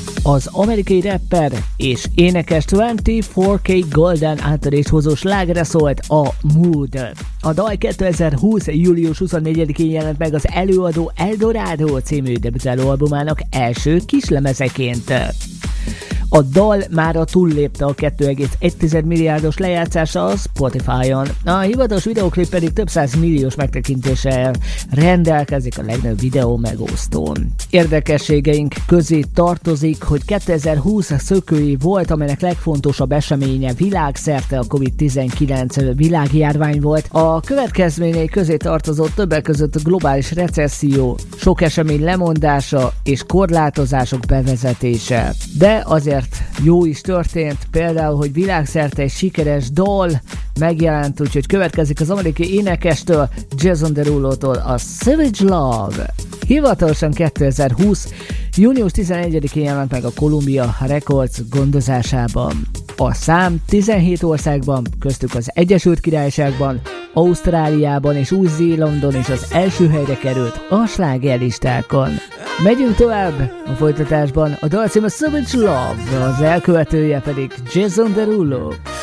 Az amerikai rapper és énekes 24K Golden áttörést hozó slágere szólt a Mood. A dal 2020. július 24-én jelent meg az előadó Eldorado című debütáló albumának első kislemezeként. A dal mára túllépte a 2,1 milliárdos lejátszása a Spotify-on. A hivatalos videóklip pedig több 100 milliós megtekintéssel rendelkezik a legnagyobb videó megosztón. Érdekességeink közé tartozik, hogy 2020 szökői volt, amelynek legfontosabb eseménye világszerte a COVID-19 világjárvány volt. A következményei közé tartozott többek között a globális recesszió, sok esemény lemondása és korlátozások bevezetése. De azért jó is történt, például, hogy világszerte egy sikeres dal megjelent, úgyhogy következik az amerikai énekestől, Jason Derulo-tól a Savage Love. Hivatalosan 2020. június 11-én jelent meg a Columbia Records gondozásában. A szám 17 országban, köztük az Egyesült Királyságban, Ausztráliában és Új-Zélandon is az első helyre került a slágerlistákon. Megyünk tovább a folytatásban, a dal címe Savage Love, az elkövetője pedig Jason Derulo.